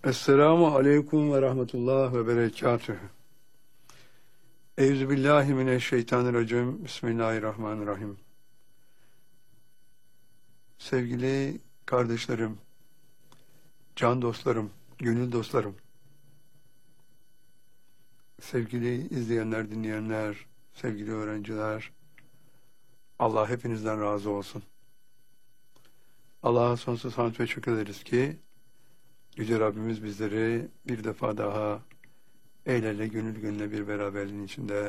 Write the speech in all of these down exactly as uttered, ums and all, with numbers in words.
Esselamu aleyküm ve rahmetullah ve berekatühü. Euzubillahimineşşeytanirracim. Bismillahirrahmanirrahim. Sevgili kardeşlerim, can dostlarım, gönül dostlarım, sevgili izleyenler, dinleyenler, sevgili öğrenciler, Allah hepinizden razı olsun. Allah'a sonsuz hamd ve şükür ederiz ki Yüce Rabbimiz bizleri bir defa daha el ele gönül gönüle bir beraberliğin içinde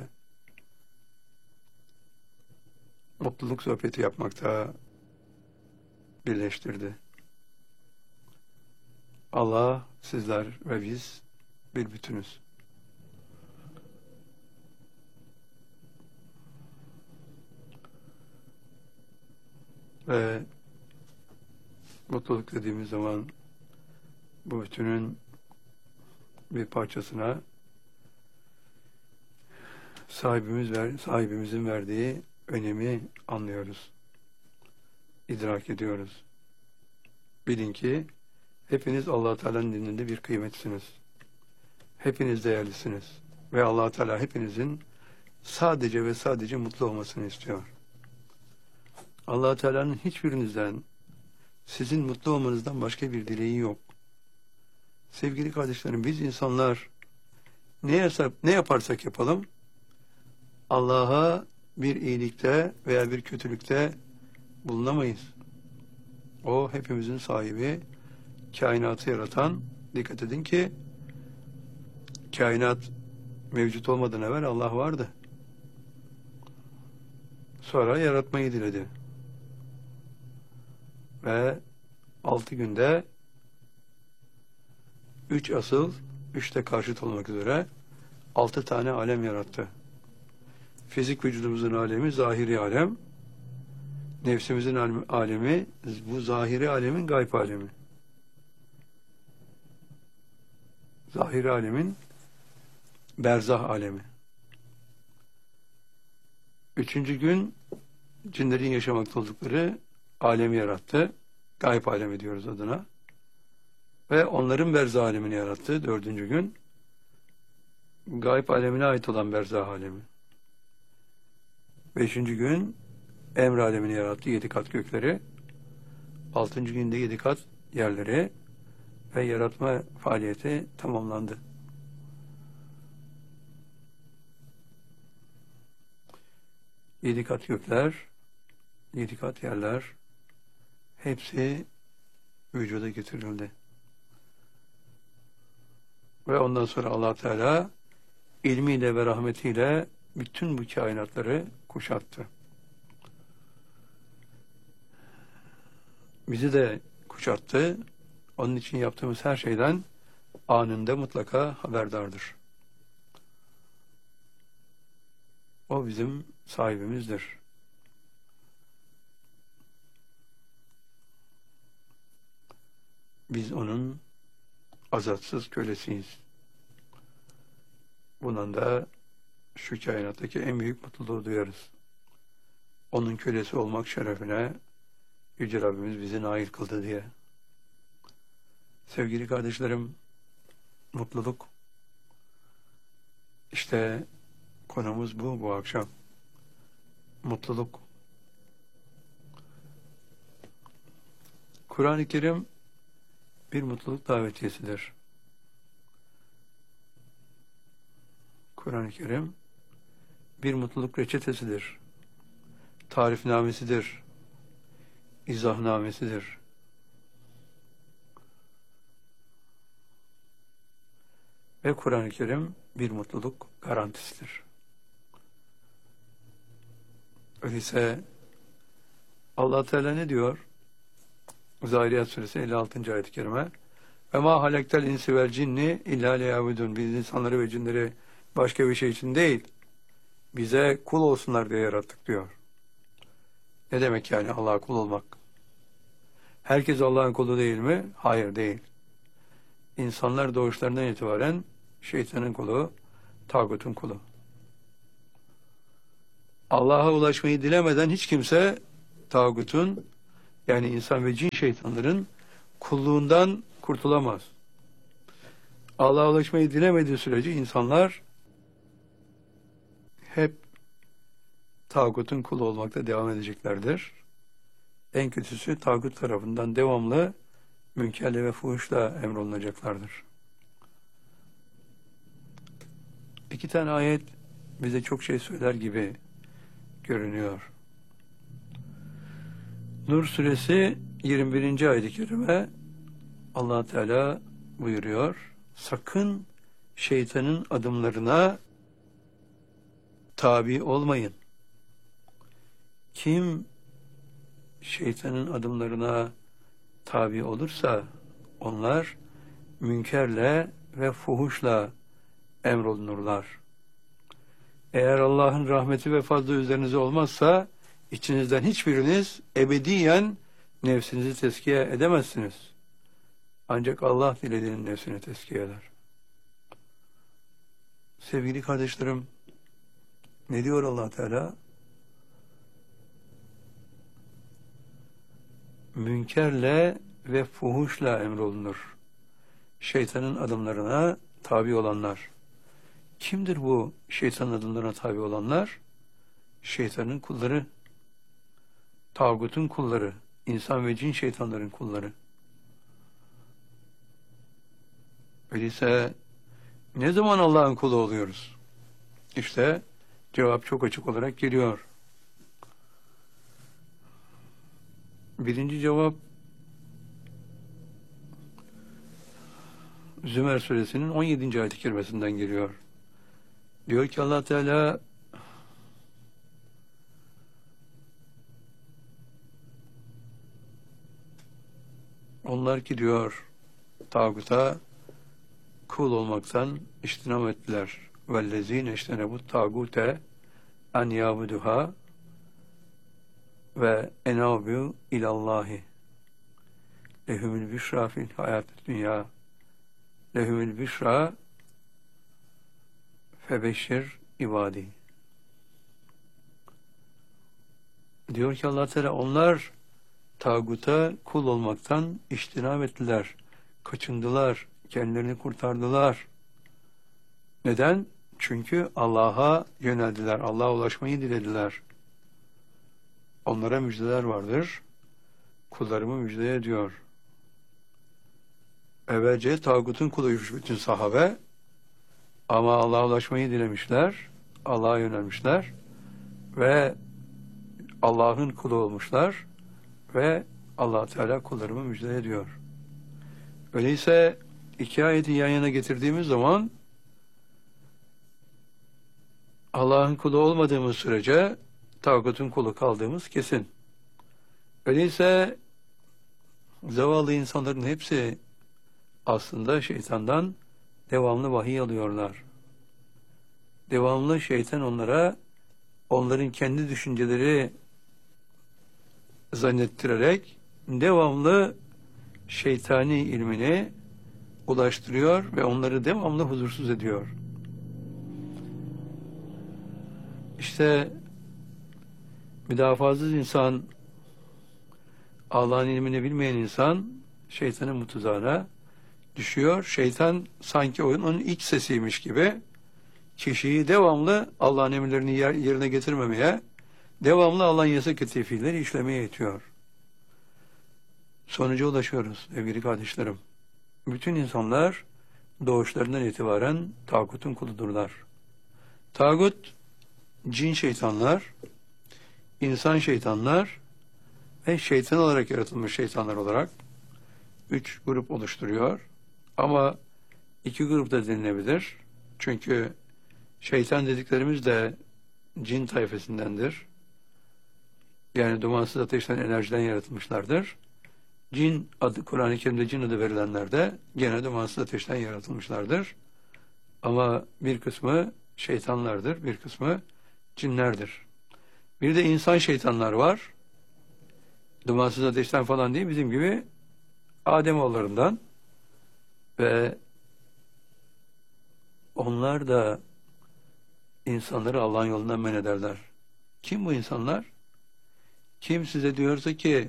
mutluluk sohbeti yapmakta birleştirdi. Allah, sizler ve biz bir bütünüz. Ve mutluluk dediğimiz zaman bu bütünün bir parçasına sahibimiz ver, sahibimizin verdiği önemi anlıyoruz. İdrak ediyoruz. Bilin ki hepiniz Allah Teala'nın dininde bir kıymetsiniz. Hepiniz değerlisiniz. Ve Allah Teala hepinizin sadece ve sadece mutlu olmasını istiyor. Allah Teala'nın hiçbirinizden sizin mutlu olmanızdan başka bir dileği yok. Sevgili kardeşlerim, biz insanlar ne, yasap, ne yaparsak yapalım Allah'a bir iyilikte veya bir kötülükte bulunamayız. O hepimizin sahibi, kainatı yaratan. Dikkat edin ki kainat mevcut olmadan evvel Allah vardı. Sonra yaratmayı diledi. Ve altı günde üç asıl, üçte karşıt olmak üzere altı tane alem yarattı. Fizik vücudumuzun alemi zahiri alem, nefsimizin alemi bu zahiri alemin gayb alemi. Zahiri alemin berzah alemi. Üçüncü gün cinlerin yaşamakta oldukları alemi yarattı. Gayb alemi diyoruz adına. Ve onların berzah alemini yarattı. Dördüncü gün gayb alemine ait olan berzah alemi. Beşinci gün emr alemini yarattı. Yedi kat gökleri. Altıncı günde yedi kat yerleri ve yaratma faaliyeti tamamlandı. Yedi kat gökler, yedi kat yerler hepsi vücuda getirildi. Ve ondan sonra Allah Teala ilmiyle ve rahmetiyle bütün bu kainatları kuşattı. Bizi de kuşattı. Onun için yaptığımız her şeyden anında mutlaka haberdardır. O bizim sahibimizdir. Biz onun azatsız kölesiyiz. Bundan da şu kainattaki en büyük mutluluğu duyarız. Onun kölesi olmak şerefine Yüce Rabbimiz bizi nail kıldı diye. Sevgili kardeşlerim, mutluluk. İşte konumuz bu bu akşam. Mutluluk. Kur'an-ı Kerim bir mutluluk davetiyesidir. Kur'an-ı Kerim bir mutluluk reçetesidir. Tarifnamesidir. İzahnamesidir. Ve Kur'an-ı Kerim bir mutluluk garantisidir. Öyleyse Allah Teala ne diyor? Zariyat suresi elli altıncı ayet-i kerime. Ve ma halektel insi vel cinni illa liyabudun. Biz insanları ve cinleri başka bir şey için değil, bize kul olsunlar diye yarattık diyor. Ne demek yani Allah'a kul olmak? Herkes Allah'ın kulu değil mi? Hayır, değil. İnsanlar doğuşlarından itibaren şeytanın kulu, tağutun kulu. Allah'a ulaşmayı dilemeden hiç kimse tağutun, yani insan ve cin şeytanların kulluğundan kurtulamaz. Allah'a ulaşmayı dilemediği sürece insanlar hep tağutun kulu olmakta devam edeceklerdir. En kötüsü tağut tarafından devamlı münkerle ve fuhuşla emrolunacaklardır. İki tane ayet bize çok şey söyler gibi görünüyor. Nur suresi yirmi birinci ayet-i kerime Allah Teala buyuruyor. Sakın şeytanın adımlarına tabi olmayın. Kim şeytanın adımlarına tabi olursa onlar münkerle ve fuhuşla emrolunurlar. Eğer Allah'ın rahmeti ve fazlı üzerinize olmazsa içinizden hiçbiriniz ebediyen nefsinizi tezkiye edemezsiniz. Ancak Allah dilediğinin nefsini tezkiye eder. Sevgili kardeşlerim, ne diyor Allah Teala? Münkerle ve fuhuşla emrolunur. Şeytanın adımlarına tabi olanlar. Kimdir bu şeytanın adımlarına tabi olanlar? Şeytanın kulları, tağutun kulları, insan ve cin şeytanların kulları. Öyleyse ne zaman Allah'ın kulu oluyoruz? İşte cevap çok açık olarak geliyor. Birinci cevap Zümer suresinin on yedinci ayet-i kerimesinden geliyor. Diyor ki Allah Teala onlar ki diyor tağuta kul olmaktan iştinam ettiler. Vellezine iştenebut tağute en yabuduha ve enabu ilallahi lehumul büşra fil hayatid dünya lehumul büşra febeşşir ibadi. Diyor ki Allah Teala onlar tağuta kul olmaktan iştinab ettiler, kaçındılar, kendilerini kurtardılar. Neden? Çünkü Allah'a yöneldiler, Allah'a ulaşmayı dilediler. Onlara müjdeler vardır. Kullarımı müjde ediyor. Evvelce tağutun kuluymuş bütün sahabe. Ama Allah'a ulaşmayı dilemişler. Allah'a yönelmişler. Ve Allah'ın kulu olmuşlar. Ve Allah Teala kullarımı müjde ediyor. Öyleyse iki ayeti yan yana getirdiğimiz zaman Allah'ın kulu olmadığımız sürece tağutun kulu kaldığımız kesin. Öyleyse zavallı insanların hepsi aslında şeytandan devamlı vahiy alıyorlar. Devamlı şeytan onlara onların kendi düşünceleri zannettirerek devamlı şeytani ilmini ulaştırıyor ve onları devamlı huzursuz ediyor. İşte müdafasız insan, Allah'ın ilmini bilmeyen insan şeytanın bu tuzağına düşüyor. Şeytan sanki onun iç sesiymiş gibi kişiyi devamlı Allah'ın emirlerini yerine getirmemeye, devamlı Allah'ın yasak ettiği fiilleri işlemeye itiyor. Sonuca ulaşıyoruz sevgili kardeşlerim. Bütün insanlar doğuşlarından itibaren tağutun kuludurlar. Tağut, cin şeytanlar, insan şeytanlar ve şeytan olarak yaratılmış şeytanlar olarak üç grup oluşturuyor. Ama iki grup da denilebilir. Çünkü şeytan dediklerimiz de cin tayfesindendir. Yani dumansız ateşten, enerjiden yaratılmışlardır. Cin adı, Kur'an-ı Kerim'de cin adı verilenler de gene dumansız ateşten yaratılmışlardır. Ama bir kısmı şeytanlardır, bir kısmı cinlerdir. Bir de insan şeytanlar var. Dumansız ateşten falan değil, bizim gibi Ademoğullarından ve onlar da insanları Allah'ın yolundan men ederler. Kim bu insanlar? Kim size diyorsa ki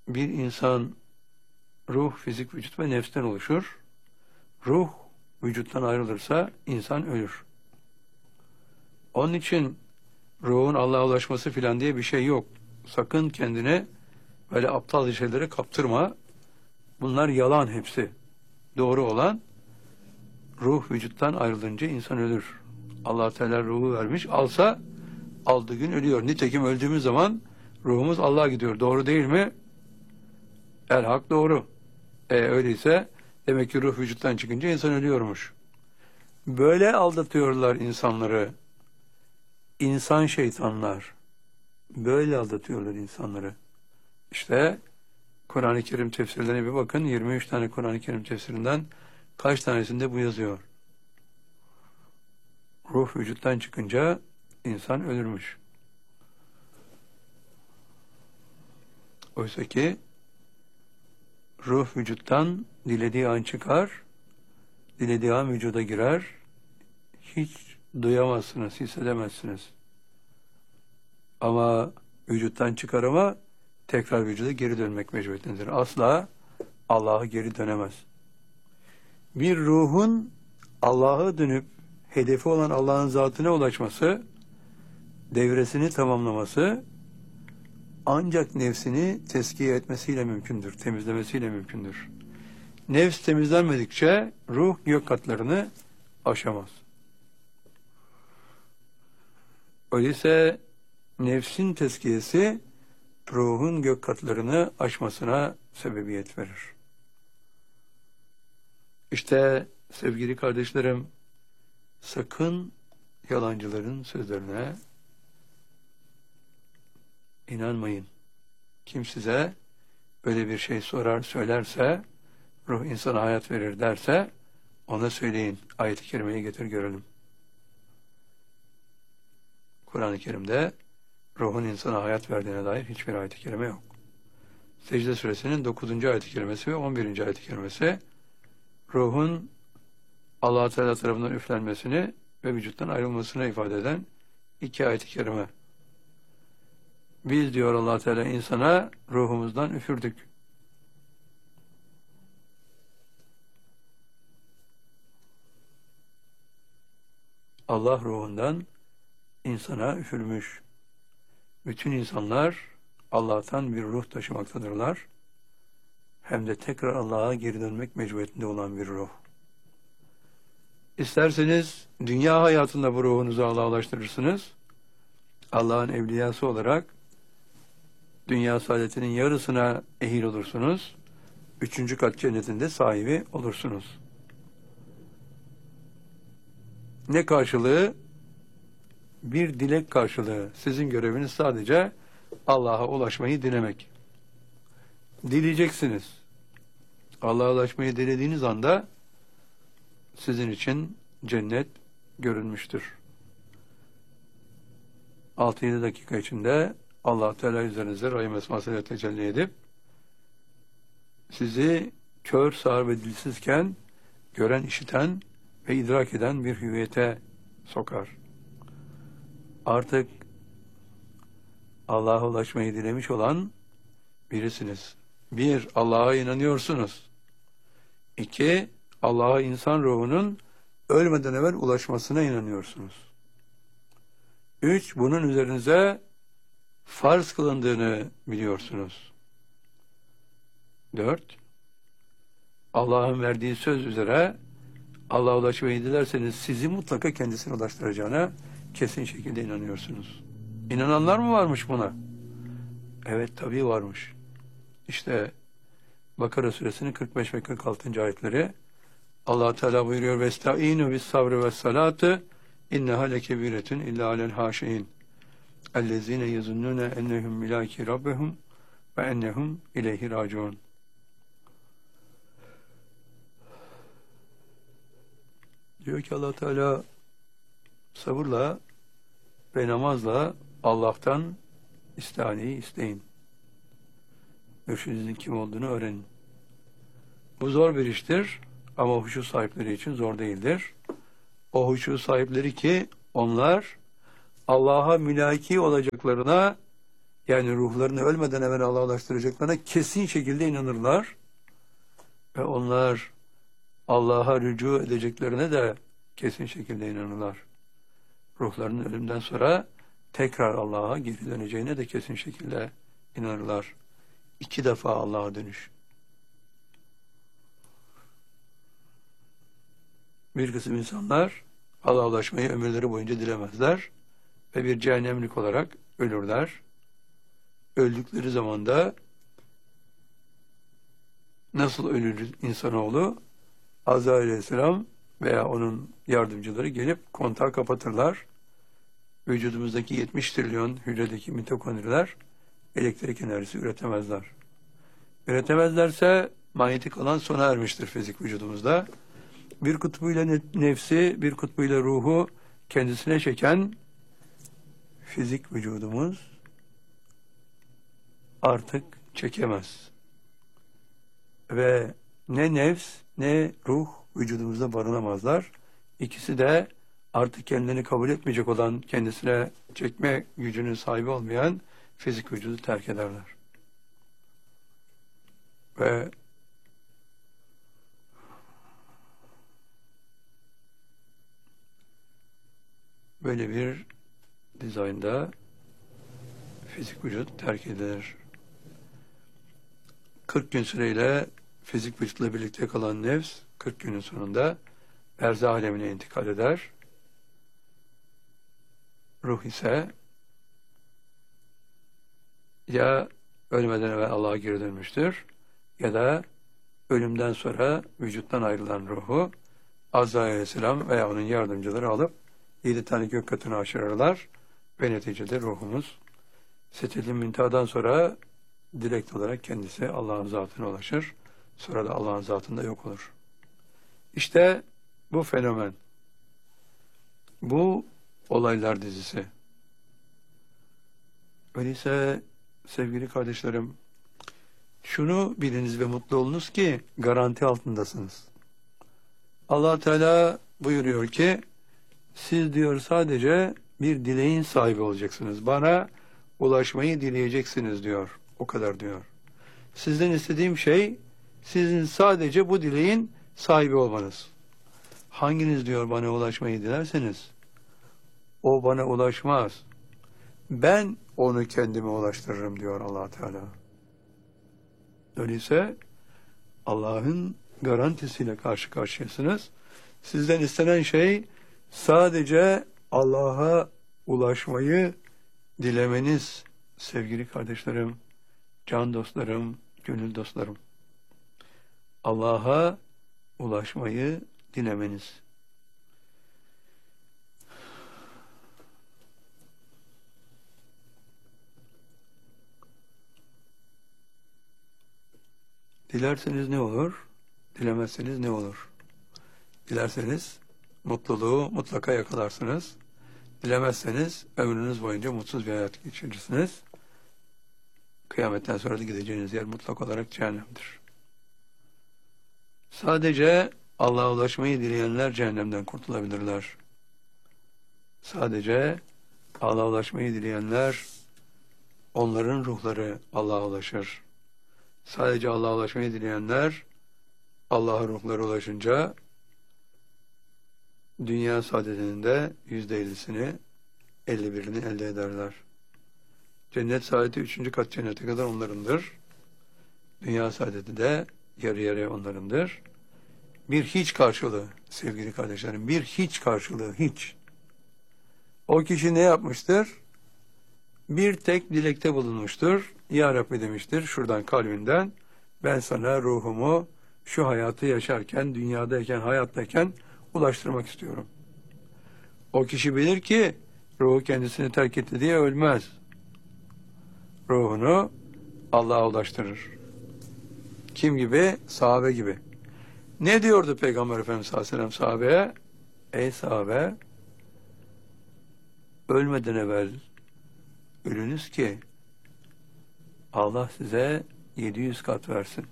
bir insan ruh, fizik, vücut ve nefsten oluşur. Ruh vücuttan ayrılırsa insan ölür. Onun için ruhun Allah'a ulaşması filan diye bir şey yok. Sakın kendine böyle aptal şeylere kaptırma. Bunlar yalan hepsi. Doğru olan ruh vücuttan ayrılınca insan ölür. Allah Teala ruhu vermiş. Alsa aldığı gün ölüyor. Nitekim öldüğümüz zaman ruhumuz Allah'a gidiyor. Doğru değil mi? El hak doğru. E öyleyse demek ki ruh vücuttan çıkınca insan ölüyormuş. Böyle aldatıyorlar insanları. İnsan şeytanlar. Böyle aldatıyorlar insanları. İşte Kur'an-ı Kerim tefsirlerine bir bakın. yirmi üç tane Kur'an-ı Kerim tefsirinden kaç tanesinde bu yazıyor? Ruh vücuttan çıkınca insan ölürmüş. Oysa ki ruh vücuttan dilediği an çıkar, dilediği an vücuda girer, hiç duyamazsınız, hissedemezsiniz. Ama vücuttan çıkar ama tekrar vücuda geri dönmek mecburiyetindedir. Asla Allah'a geri dönemez. Bir ruhun Allah'a dönüp hedefi olan Allah'ın zatına ulaşması, devresini tamamlaması ancak nefsini teskiye etmesiyle mümkündür, temizlemesiyle mümkündür. Nefs temizlenmedikçe ruh gök katlarını aşamaz. Öyleyse nefsin teskiyesi ruhun gök katlarını aşmasına sebebiyet verir. İşte sevgili kardeşlerim, sakın yalancıların sözlerine inanmayın. Kim size böyle bir şey sorar, söylerse, ruh insana hayat verir derse, ona söyleyin. Ayet-i Kerime'yi getir görelim. Kur'an-ı Kerim'de ruhun insana hayat verdiğine dair hiçbir ayet-i kerime yok. Secde suresinin dokuzuncu ayet-i kerimesi ve on birinci ayet-i kerimesi ruhun Allah Teala tarafından üflenmesini ve vücuttan ayrılmasını ifade eden iki ayet-i kerime. Biz diyor Allah Teala insana ruhumuzdan üfürdük. Allah ruhundan insana üfürmüş. Bütün insanlar Allah'tan bir ruh taşımaktadırlar. Hem de tekrar Allah'a geri dönmek mecburiyetinde olan bir ruh. İsterseniz dünya hayatında bu ruhunuzu Allah'a ulaştırırsınız. Allah'ın evliyası olarak dünya saadetinin yarısına ehil olursunuz. Üçüncü kat cennetinde sahibi olursunuz. Ne karşılığı? Bir dilek karşılığı. Sizin göreviniz sadece Allah'a ulaşmayı dilemek. Dileyeceksiniz. Allah'a ulaşmayı dilediğiniz anda sizin için cennet görünmüştür. altı yedi dakika içinde Allah Teala üzerinize rahim esmasıyla tecelli edip sizi kör, sağır ve dilsizken gören, işiten ve idrak eden bir hüviyete sokar. Artık Allah'a ulaşmayı dilemiş olan birisiniz. Bir, Allah'a inanıyorsunuz. İki, Allah'a insan ruhunun ölmeden evvel ulaşmasına inanıyorsunuz. Üç, bunun üzerinize farz kılındığını biliyorsunuz. Dört, Allah'ın verdiği söz üzere Allah'a ulaşmayı dilerseniz sizi mutlaka kendisine ulaştıracağına kesin şekilde inanıyorsunuz. İnananlar mı varmış buna? Evet, tabii varmış. İşte Bakara suresinin kırk beş ve kırk altıncı ayetleri Allah Teala buyuruyor: "Vestaînû bis-sabri ve's-salâti inneha lekebiretun illa alel hâşiîn ellezîne yezunnûne ennehum milâki rabbihum ve ennehum ileyhi râciûn." Diyor ki Allah Teala, sabırla ve namazla Allah'tan istihaneyi isteyin. Mürşidinizin kim olduğunu öğrenin. Bu zor bir iştir ama huşu sahipleri için zor değildir. O huşu sahipleri ki onlar Allah'a mülaki olacaklarına Yani ruhlarını ölmeden evvel Allah'a ulaştıracaklarına kesin şekilde inanırlar. Ve onlar Allah'a rücu edeceklerine de kesin şekilde inanırlar. Ruhlarının ölümden sonra tekrar Allah'a geri döneceğine de kesin şekilde inanırlar. İki defa Allah'a dönüş. Bir kısım insanlar Allah'a ulaşmayı ömürleri boyunca dilemezler ve bir cehennemlik olarak ölürler. Öldükleri zaman da nasıl ölür insanoğlu? Azrail Aleyhisselam veya onun yardımcıları gelip kontağı kapatırlar. Vücudumuzdaki yetmiş trilyon hücredeki mitokondriler elektrik enerjisi üretemezler. Üretemezlerse manyetik alan sona ermiştir fizik vücudumuzda. Bir kutbuyla nefsi, bir kutbuyla ruhu kendisine çeken fizik vücudumuz artık çekemez. Ve ne nefs ne ruh vücudumuzda barınamazlar. İkisi de artık kendini kabul etmeyecek olan, kendisine çekme gücünün sahibi olmayan fizik vücudu terk ederler. Ve böyle bir dizaynda fizik vücut terk edilir. kırk gün süreyle fizik vücutla birlikte kalan nefs kırk günün sonunda erzah alemine intikal eder. Ruh ise ya ölmeden evvel Allah'a geri dönmüştür ya da ölümden sonra vücuttan ayrılan ruhu Azrail Aleyhisselam veya onun yardımcıları alıp yedi tane gök katına aşırırlar ve neticede ruhumuz Sidratul Münteha'dan sonra direkt olarak kendisi Allah'ın zatına ulaşır. Sonra da Allah'ın zatında yok olur. İşte bu fenomen. Bu olaylar dizisi. Öyleyse sevgili kardeşlerim, şunu biliniz ve mutlu olunuz ki garanti altındasınız. Allah Teala buyuruyor ki siz diyor sadece bir dileğin sahibi olacaksınız. Bana ulaşmayı dileyeceksiniz diyor. O kadar diyor. Sizden istediğim şey sizin sadece bu dileğin sahibi olmanız. Hanginiz diyor bana ulaşmayı dilerseniz o bana ulaşmaz. Ben onu kendime ulaştırırım diyor Allah Teala. Öyleyse Allah'ın garantisiyle karşı karşıyasınız. Sizden istenen şey sadece Allah'a ulaşmayı dilemeniz sevgili kardeşlerim, can dostlarım, gönül dostlarım. Allah'a ulaşmayı dilemeniz. Dilerseniz ne olur? Dilemezseniz ne olur? Dilerseniz mutluluğu mutlaka yakalarsınız. Dilemezseniz ömrünüz boyunca mutsuz bir hayat geçirirsiniz. Kıyametten sonra da gideceğiniz yer mutlak olarak cehennemdir. Sadece Allah'a ulaşmayı dileyenler cehennemden kurtulabilirler. Sadece Allah'a ulaşmayı dileyenler, onların ruhları Allah'a ulaşır. Sadece Allah'a ulaşmayı dileyenler, Allah'a ruhları ulaşınca dünya saadetinin de yüzde ellisini, elli birini elde ederler. Cennet saadeti üçüncü kat cennete kadar onlarındır. Dünya saadeti de yarı yarıya onlarındır. Bir hiç karşılığı sevgili kardeşlerim, bir hiç karşılığı, hiç. O kişi ne yapmıştır? Bir tek dilekte bulunmuştur. Ya Rabbi demiştir şuradan kalbinden, ben sana ruhumu şu hayatı yaşarken, dünyadayken, hayattayken ulaştırmak istiyorum. O kişi bilir ki ruhu kendisini terk etti diye ölmez. Ruhunu Allah'a ulaştırır. Kim gibi? Sahabe gibi. Ne diyordu Peygamber Efendimiz sallallahu aleyhi ve sellem sahabeye? Ey sahabe, ölmeden evvel ölünüz ki Allah size yedi yüz kat versin.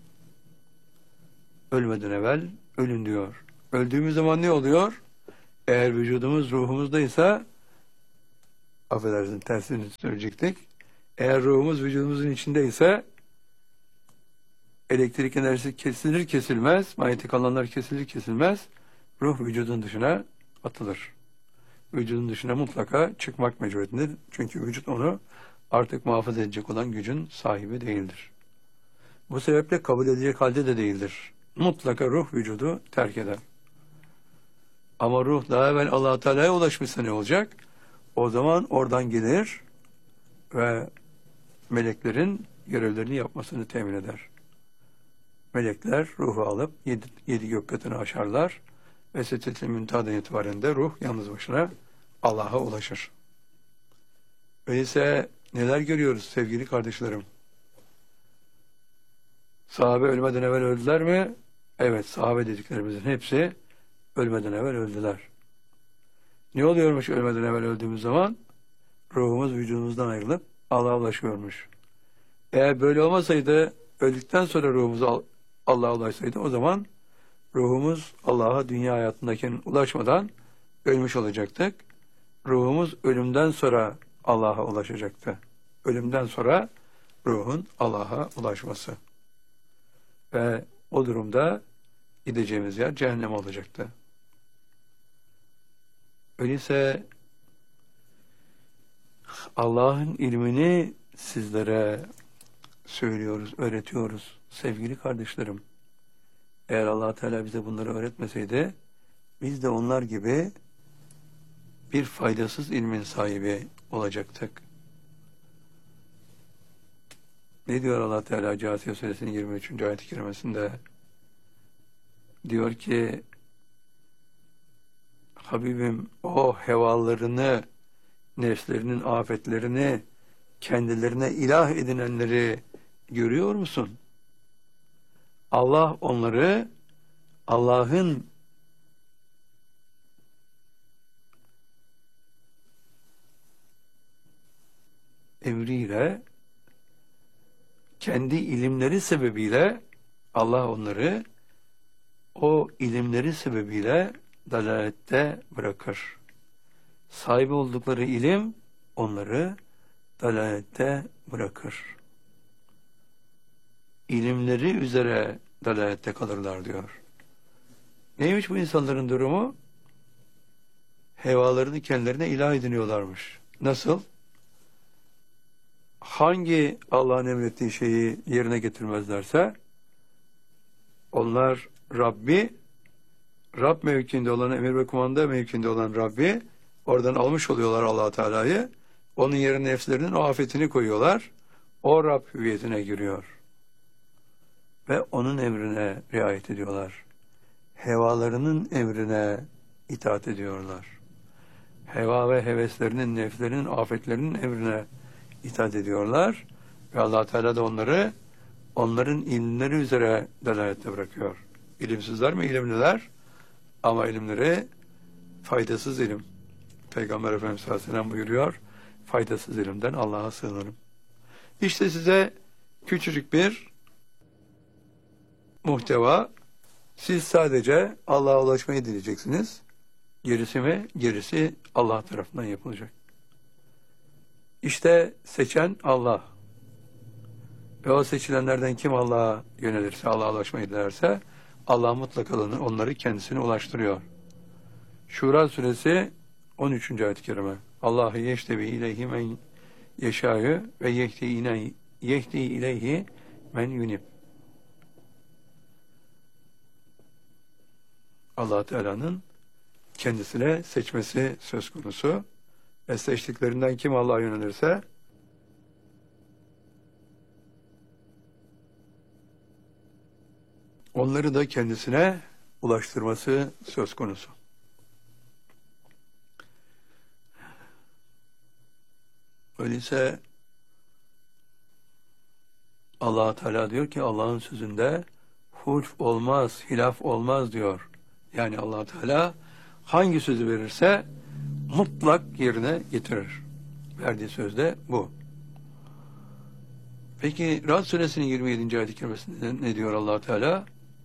Ölmeden evvel ölün diyor. Öldüğümüz zaman ne oluyor? Eğer vücudumuz ruhumuzdaysa, affedersin tersini söyleyecektik. Eğer ruhumuz vücudumuzun içindeyse elektrik enerjisi kesilir kesilmez, manyetik alanlar kesilir kesilmez, ruh vücudun dışına atılır. Vücudun dışına mutlaka çıkmak mecburiyetindedir. Çünkü vücut onu artık muhafaza edecek olan gücün sahibi değildir. Bu sebeple kabul edecek halde de değildir. Mutlaka ruh vücudu terk eder. Ama ruh daha evvel Allah-u Teala'ya ulaşmışsa ne olacak? O zaman oradan gelir ve meleklerin görevlerini yapmasını temin eder. Melekler ruhu alıp yedi, yedi gök katını aşarlar ve Sidret-i Münteha'dan itibaren de ruh yalnız başına Allah'a ulaşır. Öyleyse neler görüyoruz sevgili kardeşlerim? Sahabe ölmeden evvel öldüler mi? Evet, sahabe dediklerimizin hepsi ölmeden evvel öldüler. Ne oluyormuş ölmeden evvel öldüğümüz zaman? Ruhumuz vücudumuzdan ayrılıp Allah'a ulaşıyormuş. Eğer böyle olmasaydı, öldükten sonra ruhumuz Allah'a ulaşsaydı, o zaman ruhumuz Allah'a dünya hayatındaki ulaşmadan ölmüş olacaktık. Ruhumuz ölümden sonra Allah'a ulaşacaktı. Ölümden sonra ruhun Allah'a ulaşması. Ve o durumda gideceğimiz yer cehennem olacaktı. Öyleyse Allah'ın ilmini sizlere söylüyoruz, öğretiyoruz sevgili kardeşlerim. Eğer Allah Teala bize bunları öğretmeseydi, biz de onlar gibi bir faydasız ilmin sahibi olacaktık. Ne diyor Allah Teala Câsiye Suresinin yirmi üçüncü ayet-i kerimesinde? Diyor ki, Habibim o hevalarını, nefslerinin afetlerini, kendilerine ilah edinenleri görüyor musun? Allah onları Allah'ın emriyle, kendi ilimleri sebebiyle Allah onları o ilimleri sebebiyle dalalette bırakır. Sahibi oldukları ilim onları dalalette bırakır. İlimleri üzere dalalette kalırlar diyor. Neymiş bu insanların durumu? Hevalarını kendilerine ilah ediniyorlarmış. Nasıl? Hangi Allah'ın emrettiği şeyi yerine getirmezlerse onlar Rabbi, Rab mevkinde olan, emir ve kumanda mevkinde olan Rabbi oradan almış oluyorlar Allah Teala'yı. Onun yerine nefslerinin o afetini koyuyorlar. O Rab hüviyetine giriyor. Ve onun emrine riayet ediyorlar. Hevalarının emrine itaat ediyorlar. Heva ve heveslerinin, nefslerinin, afetlerinin emrine itaat ediyorlar. Ve Allah Teala da onları onların ilimleri üzere dalalette bırakıyor. İlimsizler mi? İlimliler. Ama ilimleri faydasız ilim. Peygamber Efendimiz sallallahu aleyhi ve sellem buyuruyor, faydasız ilimden Allah'a sığınırım. İşte size küçücük bir muhteva. Siz sadece Allah'a ulaşmayı dileyeceksiniz. Gerisi mi? Gerisi Allah tarafından yapılacak. İşte seçen Allah. Ve o seçilenlerden kim Allah'a yönelirse, Allah'a ulaşmayı dilerse, Allah mutlaka onları kendisine ulaştırıyor. Şura suresi on üçüncü ayet-i kerime. Allahu yeştebi ileyhi men yeşâ'yü ve yehdi ileyhi, yehdi ileyhi men yunib. Allah Teala'nın kendisine seçmesi söz konusu. Ve seçtiklerinden kim Allah'a yönelirse onları da kendisine ulaştırması söz konusu. Öyleyse Allah Teala diyor ki Allah'ın sözünde hulf olmaz, hilaf olmaz diyor. Yani Allah Teala hangi sözü verirse mutlak yerine getirir. Verdiği söz de bu. Peki Ra'd suresinin yirmi yedinci ayet-i kerimesinde ne diyor Allah Teala?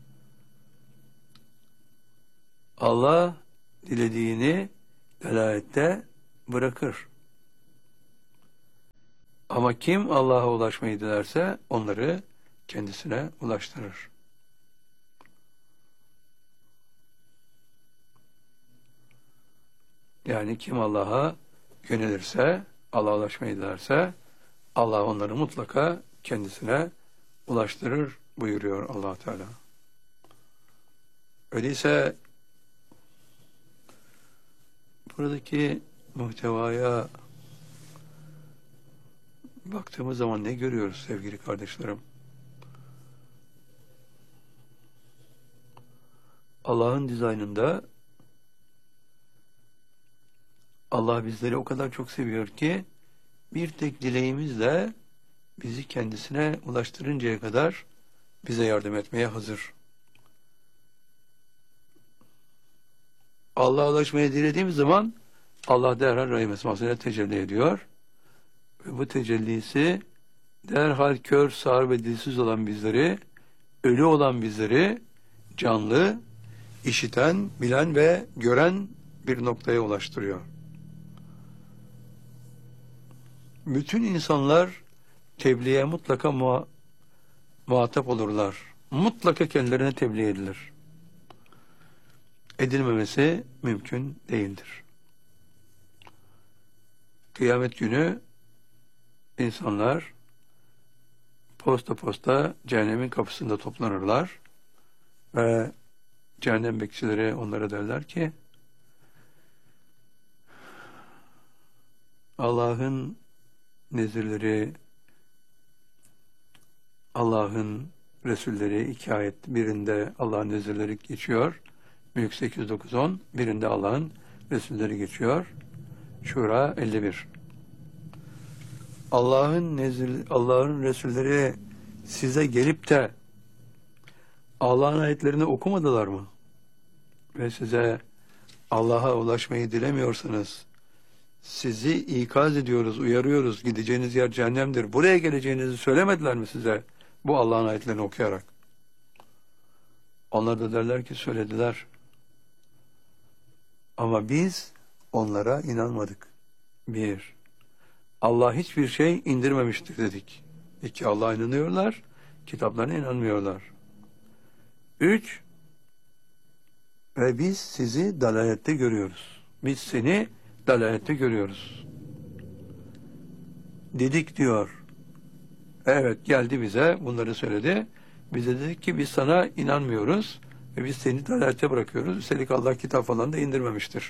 Allah dilediğini dalalette bırakır. Ama kim Allah'a ulaşmayı dilerse onları kendisine ulaştırır. Yani kim Allah'a yönelirse, Allah'a ulaşmayı dilerse Allah onları mutlaka kendisine ulaştırır buyuruyor Allah Teala. Öyleyse buradaki muhtevaya baktığımız zaman ne görüyoruz sevgili kardeşlerim? Allah'ın dizaynında Allah bizleri o kadar çok seviyor ki bir tek dileğimizle bizi kendisine ulaştırıncaya kadar bize yardım etmeye hazır. Allah'a ulaşmaya dilediğimiz zaman Allah derhal Rahim esmasıyla tecelli ediyor. Ve bu tecellisi derhal kör, sağır ve dilsiz olan bizleri, ölü olan bizleri canlı, işiten, bilen ve gören bir noktaya ulaştırıyor. Bütün insanlar tebliğe mutlaka muha muhatap olurlar. Mutlaka kendilerine tebliğ edilir. Edilmemesi mümkün değildir. Kıyamet günü insanlar posta posta cehennemin kapısında toplanırlar ve cehennem bekçileri onlara derler ki Allah'ın nezirleri, Allah'ın Resulleri iki ayet, birinde Allah'ın nezirleri geçiyor. Mülk sekiz dokuz on, birinde Allah'ın Resulleri geçiyor. Şura elli bir. Allah'ın nezir, Allah'ın Resulleri size gelip de Allah'ın ayetlerini okumadılar mı? Ve size Allah'a ulaşmayı dilemiyorsanız sizi ikaz ediyoruz, uyarıyoruz. Gideceğiniz yer cehennemdir. Buraya geleceğinizi söylemediler mi size bu Allah'ın ayetlerini okuyarak? Onlar da derler ki söylediler. Ama biz onlara inanmadık. Bir, Allah hiçbir şey indirmemiştir dedik. İki, Allah'a inanıyorlar, kitaplarına inanmıyorlar. Üç, ve biz sizi dalalette görüyoruz. Biz seni dalalette görüyoruz. Dedik diyor. Evet, geldi bize, bunları söyledi. Bize dedik ki biz sana inanmıyoruz ve biz seni dalalette bırakıyoruz. Üstelik Allah kitap falan da indirmemiştir.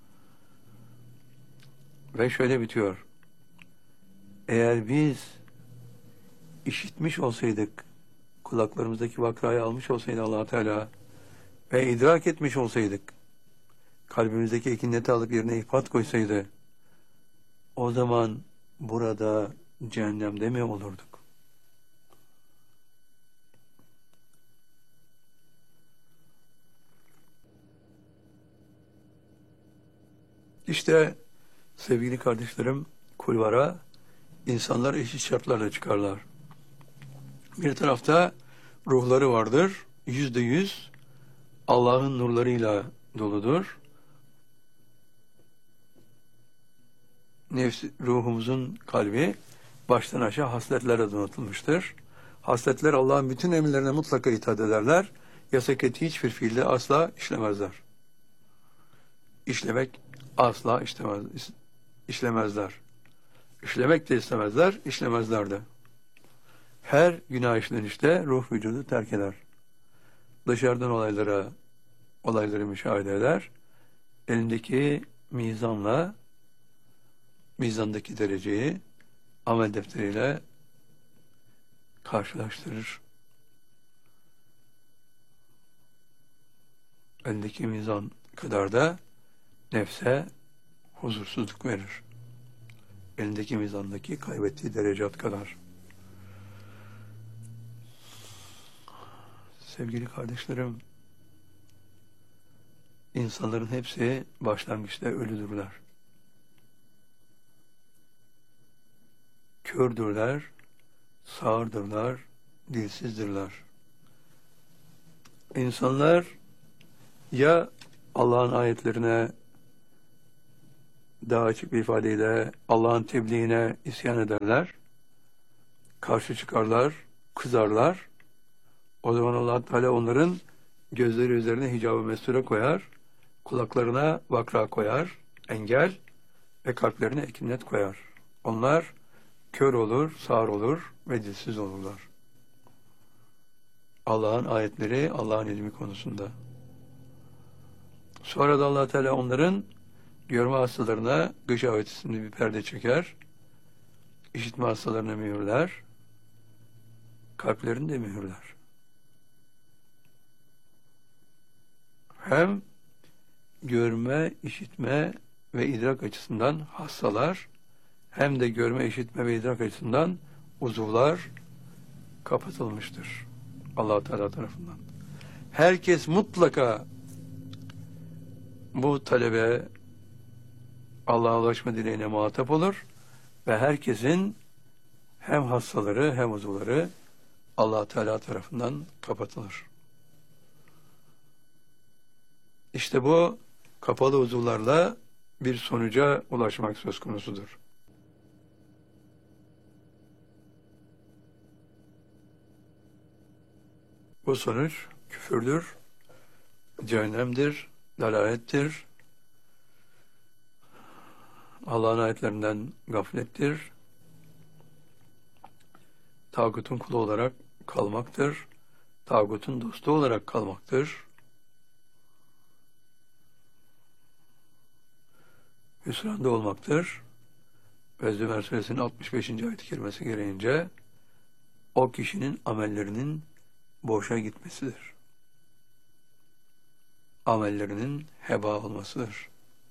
Ve şöyle bitiyor. Eğer biz işitmiş olsaydık, kulaklarımızdaki vakrayı almış olsaydı Allah Teala ve idrak etmiş olsaydık, kalbimizdeki ekineti alıp yerine ihpat koysaydı, o zaman burada cehennemde mi olurduk? İşte sevgili kardeşlerim, kulvara insanlar eşit şartlarla çıkarlar. Bir tarafta ruhları vardır, yüzde yüz Allah'ın nurlarıyla doludur. Nefs, ruhumuzun kalbi baştan aşağı hasletlerle donatılmıştır. Hasletler Allah'ın bütün emirlerine mutlaka itaat ederler. Yasak ettiği hiçbir fiilde asla işlemezler. İşlemek asla işlemez, işlemezler. İşlemek de istemezler, işlemezler de. Her günah işlenişte ruh vücudu terk eder. Dışarıdan olaylara, olayları müşahede eder. Elindeki mizanla, mizandaki dereceyi amel defteriyle karşılaştırır. Elindeki mizan kadar da nefse huzursuzluk verir. Elindeki mizandaki kaybettiği derecat kadar. Sevgili kardeşlerim, insanların hepsi başlangıçta ölüdürler. Kördürler, sağırdırlar, dilsizdirler. İnsanlar ya Allah'ın ayetlerine daha açık bir ifadeyle Allah'ın tebliğine isyan ederler karşı çıkarlar, kızarlar. O zaman Allah Teala onların gözleri üzerine hicab-ı mesture koyar, kulaklarına vakra koyar, engel ve kalplerine ekinnet koyar. Onlar kör olur, sağır olur ve dilsiz olurlar. Allah'ın ayetleri, Allah'ın ilmi konusunda. Sonra da Allah Teala onların görme hastalarına gışavet isimli bir perde çeker, işitme hastalarına mühürler, kalplerini de mühürler. Hem görme, işitme ve idrak açısından hastalar, hem de görme, işitme ve idrak açısından uzuvlar kapatılmıştır Allah Teala tarafından. Herkes mutlaka bu talebe Allah'a ulaşma dileğine muhatap olur ve herkesin hem hastaları hem uzuvları Allah Teala tarafından kapatılır. İşte bu kapalı uzuvlarla bir sonuca ulaşmak söz konusudur. Bu sonuç küfürdür, cehennemdir, dalalettir, Allah'ın ayetlerinden gaflettir, tağutun kulu olarak kalmaktır, tağutun dostu olarak kalmaktır, hüsranda olmaktır ve Zümer Suresinin altmış beşinci ayet-i kerimesi gereğince o kişinin amellerinin boşa gitmesidir. Amellerinin heba olmasıdır.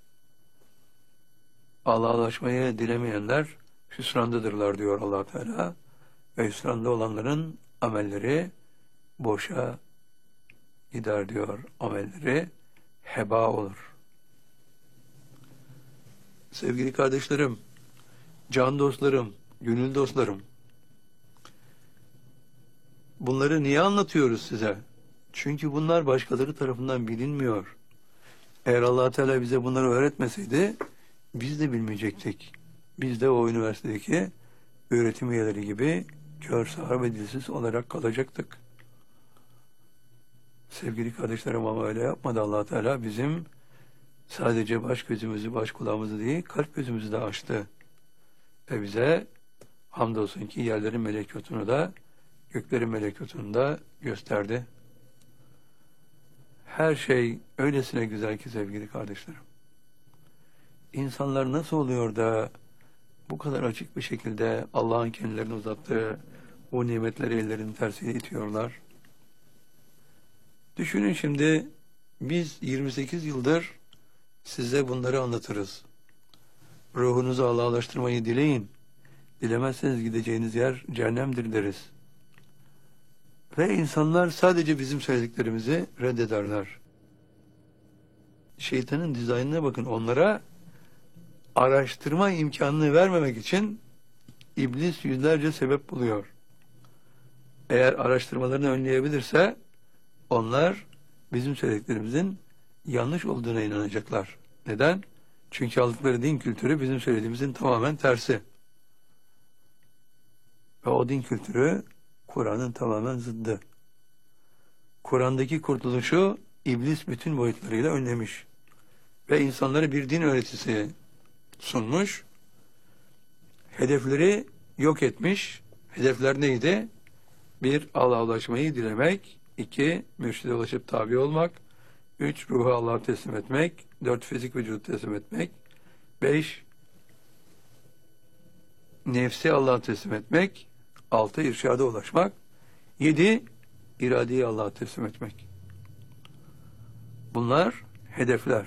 Allah'a ulaşmayı dilemeyenler hüsrandadırlar diyor Allah Teala ve hüsranda olanların amelleri boşa gider diyor. Amelleri heba olur. Sevgili kardeşlerim, can dostlarım, gönül dostlarım, bunları niye anlatıyoruz size? Çünkü bunlar başkaları tarafından bilinmiyor. Eğer Allah Teala bize bunları öğretmeseydi biz de bilmeyecektik. Biz de o üniversitedeki öğretim üyeleri gibi kör, sağır ve dilsiz olarak kalacaktık. Sevgili kardeşlerim, ama öyle yapmadı Allah Teala. Bizim sadece baş gözümüzü, baş kulağımızı değil, kalp gözümüzü de açtı. Ve bize hamdolsun ki yerlerin melekutunu da, göklerin melekutunu da gösterdi. Her şey öylesine güzel ki sevgili kardeşlerim. İnsanlar nasıl oluyor da bu kadar açık bir şekilde Allah'ın kendilerine uzattığı o nimetleri ellerinin tersiyle itiyorlar? Düşünün şimdi, biz yirmi sekiz yıldır size bunları anlatırız. Ruhunuzu Allah'a ulaştırmayı dileyin. Dilemezseniz gideceğiniz yer cehennemdir deriz. Ve insanlar sadece bizim söylediklerimizi reddederler. Şeytanın dizaynına bakın, onlara araştırma imkanını vermemek için iblis yüzlerce sebep buluyor. Eğer araştırmalarını önleyebilirse onlar bizim söylediklerimizin yanlış olduğuna inanacaklar. Neden? Çünkü aldıkları din kültürü bizim söylediğimizin tamamen tersi. Ve o din kültürü Kur'an'ın tamamen zıddı. Kur'an'daki kurtuluşu iblis bütün boyutlarıyla önlemiş. Ve insanlara bir din öğretisi sunmuş. Hedefleri yok etmiş. Hedefler neydi? Bir, Allah'a ulaşmayı dilemek. İki, mürşide ulaşıp tabi olmak. Üç, ruhu Allah'a teslim etmek. Dört, fizik vücudu teslim etmek. Beş, nefsi Allah'a teslim etmek. Altı, irşada ulaşmak. Yedi, iradeyi Allah'a teslim etmek. Bunlar hedefler.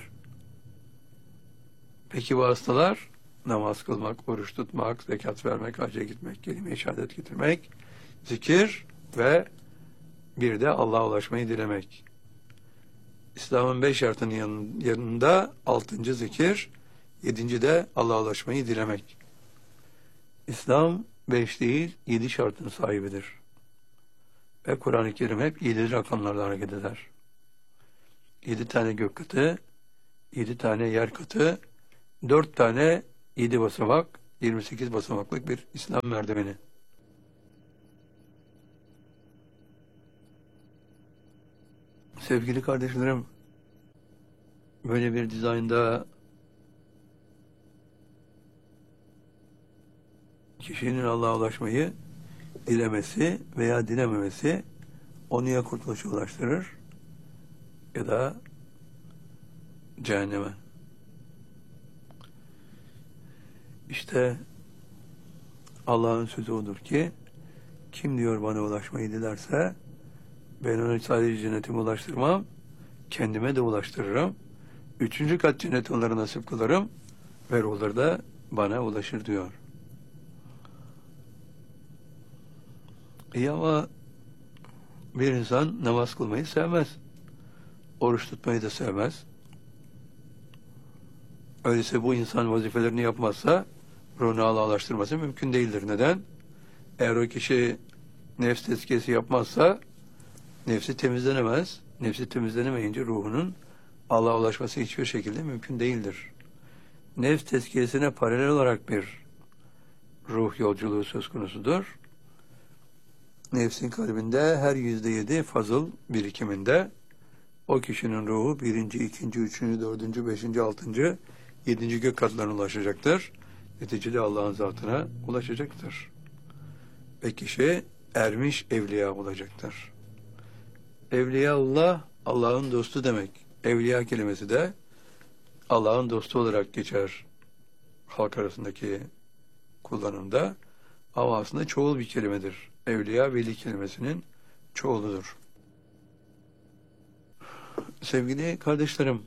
Peki vasıtalar? Namaz kılmak, oruç tutmak, zekat vermek, hacca gitmek, kelime-i şehadet getirmek, zikir ve bir de Allah'a ulaşmayı dilemek. İslam'ın beş şartının yanında altıncı zikir, yedinci de Allah'a ulaşmayı dilemek. İslam beş değil, yedi şartın sahibidir. Ve Kur'an-ı Kerim hep yedi rakamlarla hareket eder. Yedi tane gök katı, yedi tane yer katı, dört tane yedi basamak, yirmi sekiz basamaklık bir İslam merdiveni. Sevgili kardeşlerim, böyle bir dizaynda kişinin Allah'a ulaşmayı dilemesi veya dilememesi onu ya kurtuluşa ulaştırır ya da cehenneme. İşte Allah'ın sözü odur ki, kim diyor bana ulaşmayı dilerse ben onu sadece cennetime ulaştırmam, kendime de ulaştırırım. Üçüncü kat cennet onlara nasip kılarım ve ruhları da bana ulaşır diyor. İyi ama bir insan namaz kılmayı sevmez. Oruç tutmayı da sevmez. Öyleyse bu insan vazifelerini yapmazsa ruhunu Allah'a ulaştırması mümkün değildir. Neden? Eğer o kişi nefs tezkiyesi yapmazsa nefsi temizlenemez. Nefsi temizlenemeyince ruhunun Allah'a ulaşması hiçbir şekilde mümkün değildir. Nefs tezkiyesine paralel olarak bir ruh yolculuğu söz konusudur. Nefsin kalbinde her yüzde yedi fazıl birikiminde o kişinin ruhu birinci, ikinci, üçüncü, dördüncü, beşinci, altıncı, yedinci gök katlarına ulaşacaktır. Neticede Allah'ın zatına ulaşacaktır. Ve kişi ermiş evliya olacaktır. Evliyaullah, Allah'ın dostu demek. Evliya kelimesi de Allah'ın dostu olarak geçer halk arasındaki kullanımda. Ama aslında çoğul bir kelimedir. Evliya, veli kelimesinin çoğuludur. Sevgili kardeşlerim,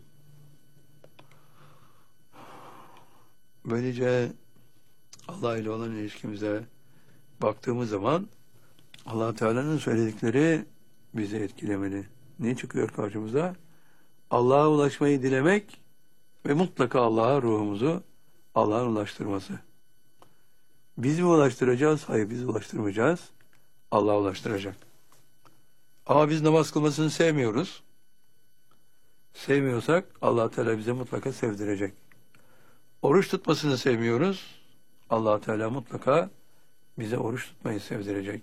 böylece Allah ile olan ilişkimize baktığımız zaman Allah Teala'nın söyledikleri bizi etkilemeli. Ne çıkıyor karşımıza? Allah'a ulaşmayı dilemek ve mutlaka Allah'a ruhumuzu Allah'ın ulaştırması. Biz mi ulaştıracağız? Hayır, biz ulaştırmayacağız. Allah ulaştıracak. Ama biz namaz kılmasını sevmiyoruz. Sevmiyorsak Allah Teala bize mutlaka sevdirecek. Oruç tutmasını sevmiyoruz. Allah Teala mutlaka bize oruç tutmayı sevdirecek.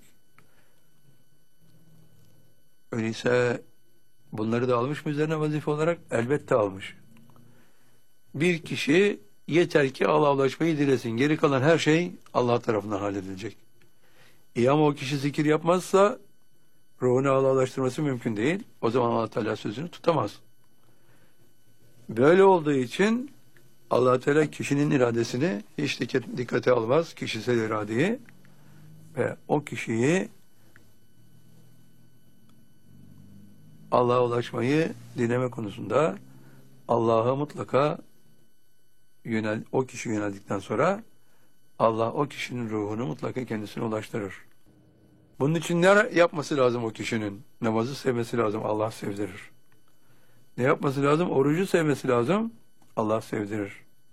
Öyleyse bunları da almış mı üzerine vazife olarak? Elbette almış. Bir kişi yeter ki Allah'a ulaşmayı dilesin. Geri kalan her şey Allah tarafından halledilecek. İyi ama o kişi zikir yapmazsa ruhunu Allah'a ulaştırması mümkün değil. O zaman Allah Teala sözünü tutamaz. Böyle olduğu için Allah Teala kişinin iradesini hiç dikkate almaz, kişisel iradeyi, ve o kişiyi Allah'a ulaşmayı dileme konusunda Allah'a mutlaka yönel, o kişi yöneldikten sonra Allah o kişinin ruhunu mutlaka kendisine ulaştırır. Bunun için ne yapması lazım o kişinin? Namazı sevmesi lazım, Allah sevdirir. Ne yapması lazım? Orucu sevmesi lazım, Allah sevdirir.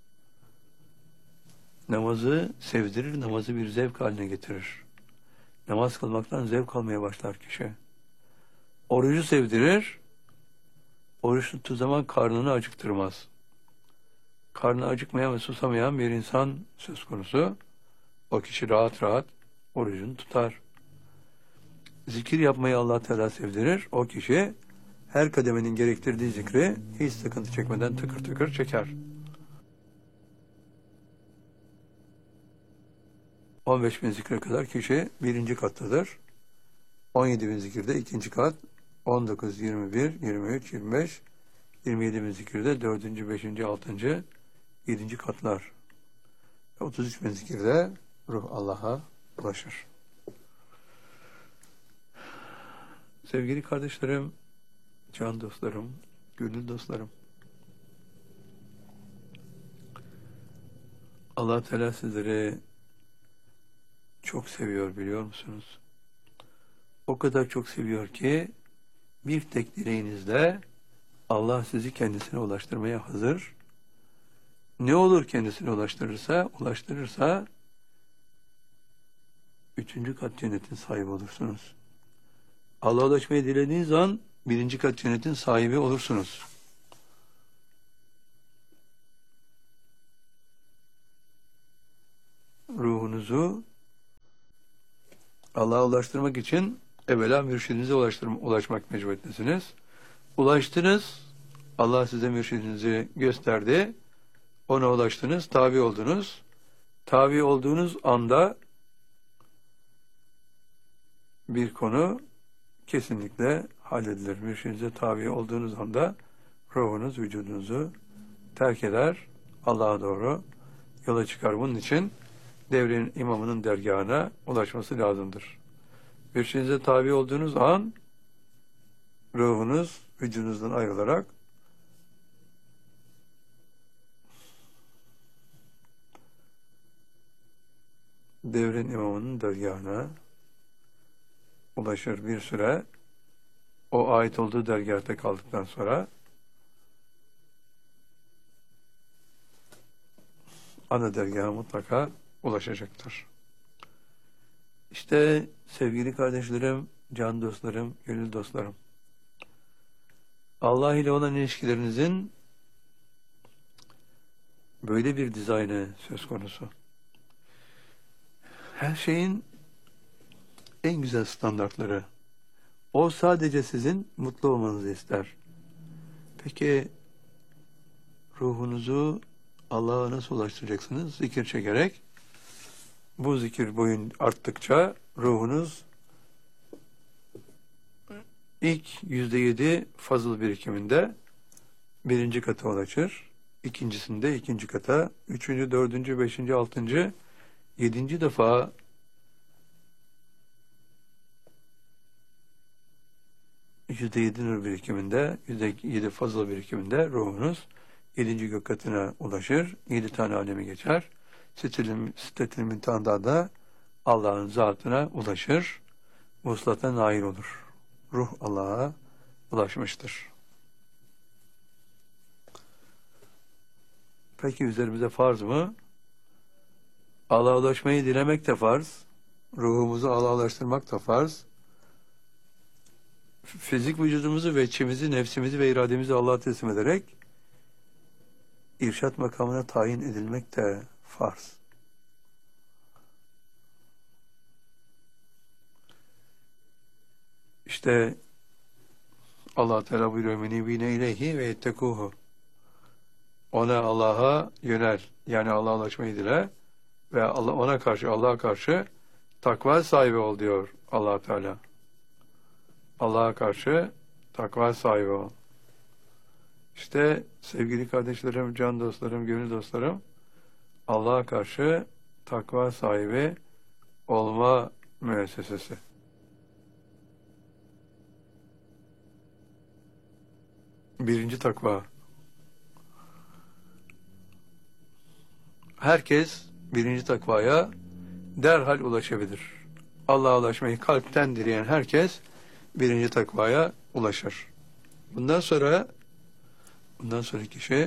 Namazı sevdirir, namazı bir zevk haline getirir. Namaz kılmaktan zevk almaya başlar kişi. Orucu sevdirir, oruç tuttuğu zaman karnını acıktırmaz. Karnı acıkmayan ve susamayan bir insan söz konusu. O kişi rahat rahat orucunu tutar. Zikir yapmayı Allah Teala sevdirir. O kişi her kademenin gerektirdiği zikri hiç sıkıntı çekmeden tıkır tıkır çeker. on beş bin zikre kadar kişi birinci kattadır. on yedi bin zikirde ikinci kat, on dokuz, yirmi bir, yirmi üç, yirmi beş, yirmi yedi bin zikirde dördüncü, beşinci, altıncı, yedinci katlar. otuz üç bin zikirde ruh Allah'a ulaşır. Sevgili kardeşlerim, can dostlarım, gönül dostlarım, Allah Teala sizleri çok seviyor, biliyor musunuz? O kadar çok seviyor ki bir tek dileğinizle Allah sizi kendisine ulaştırmaya hazır. Ne olur kendisine ulaştırırsa, ulaştırırsa üçüncü kat cennetin sahibi olursunuz. Allah'a ulaşmayı dilediğiniz an birinci kat cennetin sahibi olursunuz. Ruhunuzu Allah'a ulaştırmak için evvela mürşidinize ulaştırma, ulaşmak mecburiyetlisiniz. Ulaştınız. Allah size mürşidinizi gösterdi. Ona ulaştınız. Tabi oldunuz. Tabi olduğunuz anda bir konu kesinlikle halledilir. Mürşidinize tabi olduğunuz anda ruhunuz vücudunuzu terk eder. Allah'a doğru yola çıkar. Bunun için devrin imamının dergahına ulaşması lazımdır. Mürşidinize tabi olduğunuz an ruhunuz vücudunuzdan ayrılarak devrin imamının dergahına ulaşır. Bir süre o ait olduğu dergâhta kaldıktan sonra ana dergaha mutlaka ulaşacaktır. İşte sevgili kardeşlerim, can dostlarım, gönül dostlarım, Allah ile olan ilişkilerinizin böyle bir dizaynı söz konusu. Her şeyin en güzel standartları. O sadece sizin mutlu olmanızı ister. Peki ruhunuzu Allah'a nasıl ulaştıracaksınız? Zikir çekerek. Bu zikir boyun arttıkça ruhunuz ilk yüzde yedi fazıl birikiminde birinci kata ulaşır. İkincisinde ikinci kata, üçüncü, dördüncü, beşinci, altıncı, yedinci defa yüzde yedi nur birikiminde, yüzde yedi fazla birikiminde ruhunuz yedinci gök katına ulaşır. Yedi tane alemi geçer. Sitet-i Müntaha'da da Allah'ın zatına ulaşır. Vuslata nail olur. Ruh Allah'a ulaşmıştır. Peki üzerimize farz mı? Allah'a ulaşmayı dilemek de farz. Ruhumuzu Allah'a ulaştırmak da farz. Fizik vücudumuzu ve içimizi, nefsimizi ve irademizi Allah'a teslim ederek irşat makamına tayin edilmek de farz. İşte Allah Teala buyuruyor menibine ileyhi ve ettekuhu. Ona Allah'a yönel. Yani Allah'a ulaşmayı dile ve Allah ona karşı Allah'a karşı takva sahibi ol diyor Allah Teala. Allah'a karşı takva sahibi ol. İşte sevgili kardeşlerim, can dostlarım, gönül dostlarım, Allah'a karşı takva sahibi olma müessesesi. Birinci takva. Herkes birinci takvaya derhal ulaşabilir. Allah'a ulaşmayı kalpten dileyen herkes birinci takvaya ulaşır. Bundan sonra bundan sonra kişi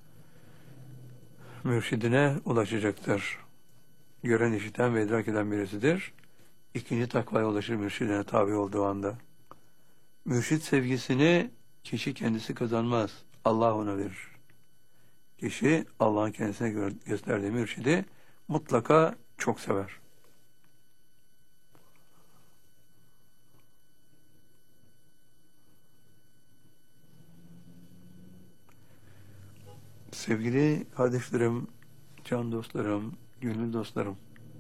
mürşidine ulaşacaktır. Gören, işiten ve idrak eden birisidir. İkinci takvaya ulaşır mürşidine tabi olduğu anda. Mürşid sevgisini kişi kendisi kazanmaz. Allah ona verir. Kişi Allah'ın kendisine gösterdiği mürşidi mutlaka çok sever. Sevgili kardeşlerim, can dostlarım, gönül dostlarım,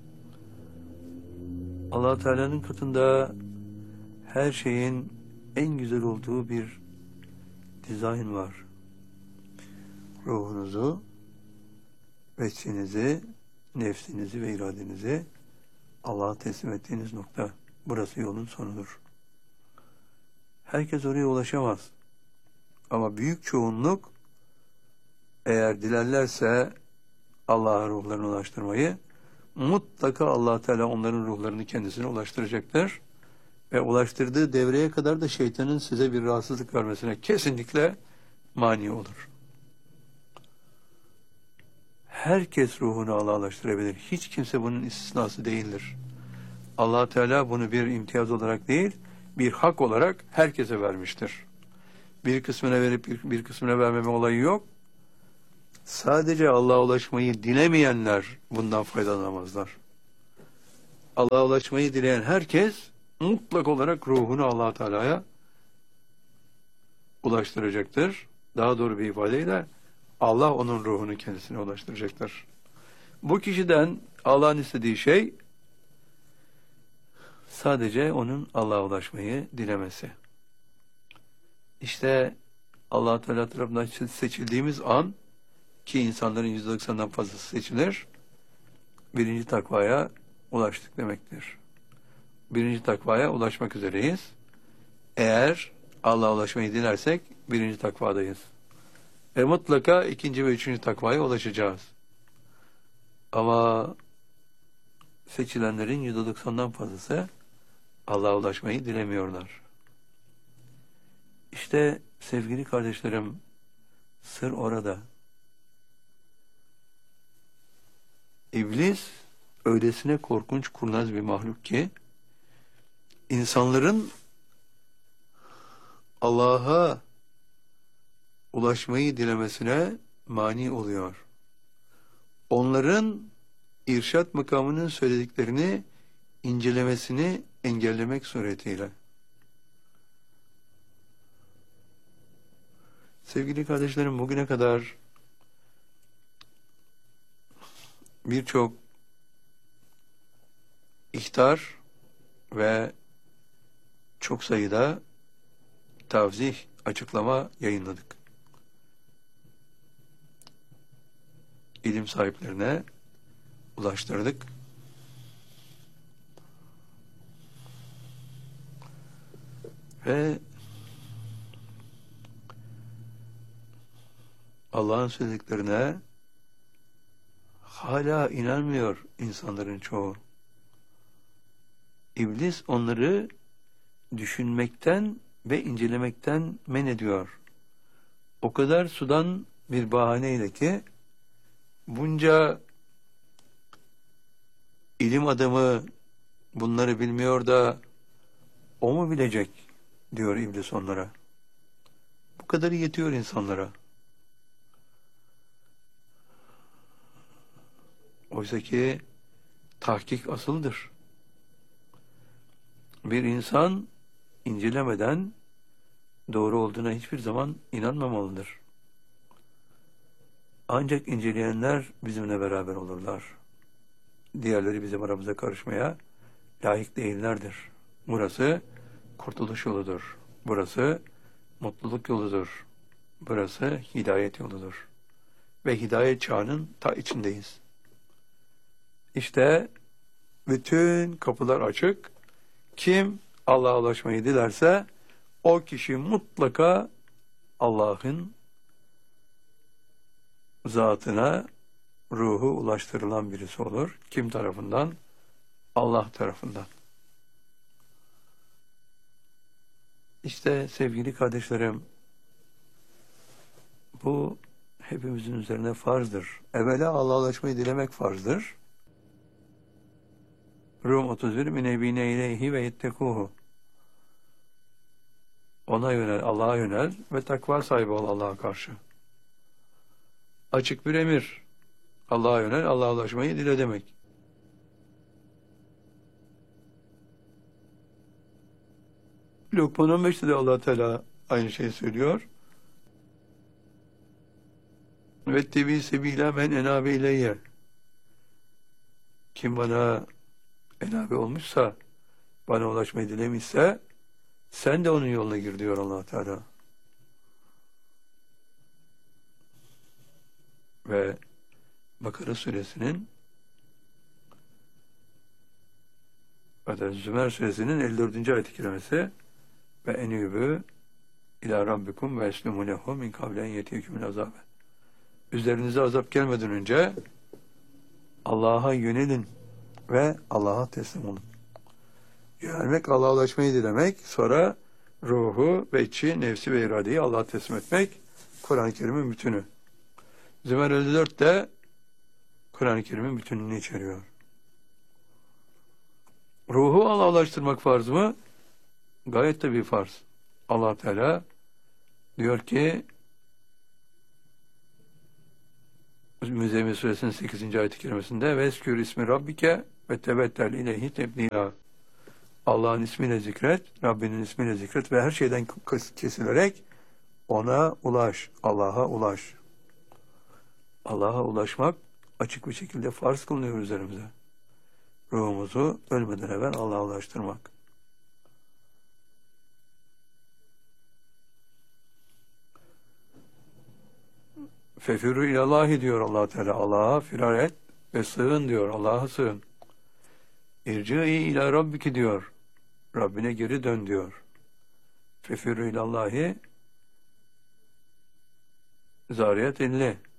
Allah Teala'nın katında her şeyin en güzel olduğu bir dizayn var. Ruhunuzu, vesinizi, nefsinizi ve iradenizi Allah'a teslim ettiğiniz nokta. Burası yolun sonudur. Herkes oraya ulaşamaz. Ama büyük çoğunluk eğer dilerlerse Allah'a ruhlarını ulaştırmayı, mutlaka Allah Teala onların ruhlarını kendisine ulaştıracaktır. Ve ulaştırdığı devreye kadar da şeytanın size bir rahatsızlık vermesine kesinlikle mani olur. Herkes ruhunu Allah'a ulaştırabilir. Hiç kimse bunun istisnası değildir. Allah Teala bunu bir imtiyaz olarak değil, bir hak olarak herkese vermiştir. Bir kısmına verip bir, bir kısmına vermeme olayı yok. Sadece Allah'a ulaşmayı dilemeyenler bundan faydalanamazlar. Allah'a ulaşmayı dileyen herkes mutlak olarak ruhunu Allah Teala'ya ulaştıracaktır. Daha doğru bir ifadeyle Allah onun ruhunu kendisine ulaştıracaktır. Bu kişiden Allah'ın istediği şey sadece onun Allah'a ulaşmayı dilemesi. İşte Allah Teala tarafından seçildiğimiz an, ki insanların yüzde doksanından fazlası seçilir, birinci takvaya ulaştık demektir. Birinci takvaya ulaşmak üzereyiz. Eğer Allah'a ulaşmayı dilersek birinci takvadayız. Ve mutlaka ikinci ve üçüncü takvaya ulaşacağız. Ama seçilenlerin yüzde doksanından fazlası Allah'a ulaşmayı dilemiyorlar. İşte sevgili kardeşlerim, sır orada. İblis öylesine korkunç, kurnaz bir mahluk ki insanların Allah'a ulaşmayı dilemesine mani oluyor. Onların irşat makamının söylediklerini incelemesini engellemek suretiyle. Sevgili kardeşlerim, bugüne kadar birçok ihtar ve çok sayıda tavzih, açıklama yayınladık. İlim sahiplerine ulaştırdık. Ve Allah'ın söylediklerine hala inanmıyor insanların çoğu. İblis onları düşünmekten ve incelemekten men ediyor. O kadar sudan bir bahaneyle ki bunca ilim adamı bunları bilmiyor da o mu bilecek diyor İblis onlara. Bu kadarı yetiyor insanlara. Oysa ki tahkik asıldır. Bir insan incelemeden doğru olduğuna hiçbir zaman inanmamalıdır. Ancak inceleyenler bizimle beraber olurlar. Diğerleri bizim aramıza karışmaya layık değillerdir. Burası kurtuluş yoludur. Burası mutluluk yoludur. Burası hidayet yoludur. Ve hidayet çağının ta içindeyiz. İşte bütün kapılar açık. Kim Allah'a ulaşmayı dilerse o kişi mutlaka Allah'ın zatına, ruhu ulaştırılan birisi olur. Kim tarafından? Allah tarafından. İşte sevgili kardeşlerim, bu hepimizin üzerine farzdır. Evvela Allah'a ulaşmayı dilemek farzdır. Rum otuz bir minebine ileyhi ve yettekuhu. Ona yönel, Allah'a yönel ve takva sahibi ol Allah'a karşı. Açık bir emir. Allah'a yönel, Allah'a ulaşmayı dile demek. Lokman on beşte de Allah Teala aynı şeyi söylüyor. Ve tebi sebila men enabe ileyye. Kim bana enabe olmuşsa, bana ulaşmayı dilemişse, sen de onun yoluna gir diyor Allah Teala. Ve Bakara suresinin hatta Zümer suresinin elli dördüncü ayet-i kerimesi ve enübü ila rabbikum ve eslimu lehu min kavlen yetiyekümün azabe. Üzerinize azap gelmeden önce Allah'a yönelin ve Allah'a teslim olun. Yönelmek, Allah'a ulaşmayı dilemek, sonra ruhu ve içi, nefsi ve iradeyi Allah'a teslim etmek, Kur'an-ı Kerim'in bütünü. Zümer elli dört de Kur'an-ı Kerim'in bütününü içeriyor. Ruhu Allah'a ulaştırmak farz mı? Gayet tabii farz. Allah Teala diyor ki Müzzemmil suresinin sekizinci ayet-i kerimesinde veskür ismi rabbike ve tebettel ileyhi tebdila. Allah'ın ismiyle zikret, Rabbinin ismiyle zikret ve her şeyden kesilerek Ona ulaş, Allah'a ulaş. Allah'a ulaşmak açık bir şekilde farz kılınıyor üzerimize. Ruhumuzu ölmeden evvel Allah'a ulaştırmak. Fefirru ilallahi diyor Allah Teala. Allah'a firar et ve sığın diyor. Allah'a sığın. İrci'i ila rabbiki diyor. Rabbine geri dön diyor. Fefirru ilallahi Zariyat elli.